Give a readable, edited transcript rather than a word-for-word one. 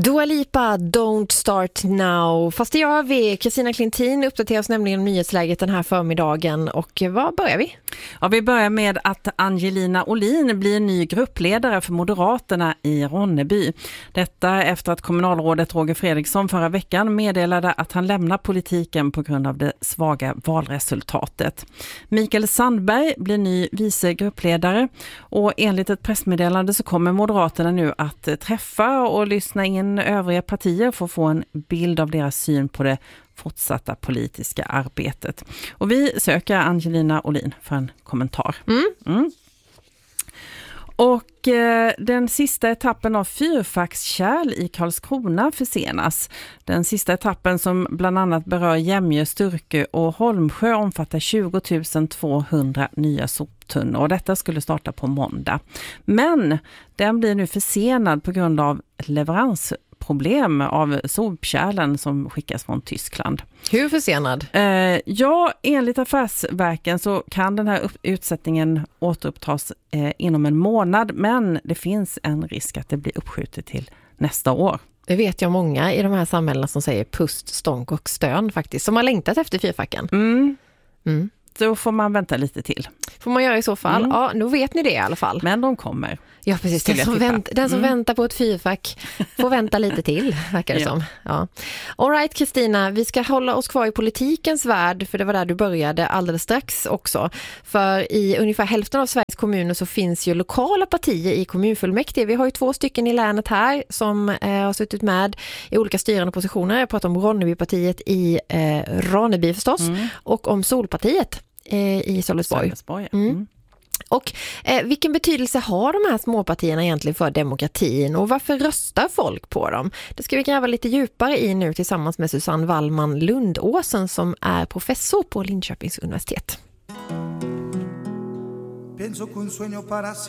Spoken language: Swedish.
Dua Lipa, Don't Start Now. Fast det gör vi. Kristina Klintin uppdaterar oss nämligen om nyhetsläget den här förmiddagen. Och var börjar vi? Ja, vi börjar med att Angelina Olin blir ny gruppledare för Moderaterna i Ronneby. Detta efter att kommunalrådet Roger Fredriksson förra veckan meddelade att han lämnar politiken på grund av det svaga valresultatet. Mikael Sandberg blir ny vice gruppledare och enligt ett pressmeddelande så kommer Moderaterna nu att träffa och lyssna in övriga partier för att få en bild av deras syn på det fortsatta politiska arbetet. Och vi söker Angelina Olin för en kommentar. Och den sista etappen av fyrfackskärl i Karlskrona försenas. Den sista etappen som bland annat berör Jämjö, Sturkö och Holmsjö omfattar 20 200 nya soptunnor. Och detta skulle starta på måndag. Men den blir nu försenad på grund av leveransproblem av sopkärlen som skickas från Tyskland. Hur försenad? Ja, enligt affärsverken så kan den här utsättningen återupptas inom en månad, men det finns en risk att det blir uppskjutet till nästa år. Det vet jag många i de här samhällena som säger pust, stånk och stön faktiskt, som har längtat efter fyrfacken. Då får man vänta lite till. Får man göra i så fall? Ja, nu vet ni det i alla fall. Men de kommer. Ja, precis. Den som väntar på ett fyrfack får vänta lite till, verkar det som. Ja. All right, Kristina, vi ska hålla oss kvar i politikens värld, för det var där du började alldeles strax också. För i ungefär hälften av Sveriges kommuner så finns ju lokala partier i kommunfullmäktige. Vi har ju 2 stycken i länet här som har suttit med i olika styrande positioner. Jag pratar om Ronnebypartiet i Ronneby förstås och om Solpartiet i Sölvesborg. Och vilken betydelse har de här småpartierna egentligen för demokratin och varför röstar folk på dem? Det ska vi gräva lite djupare i nu tillsammans med Susanne Wallman Lundåsen som är professor på Linköpings universitet.